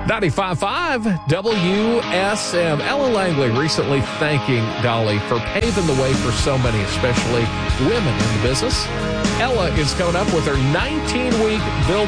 95.5 WSM. Ella Langley recently thanking Dolly for paving the way for so many, especially women in the business. Ella is coming up with her 19-week build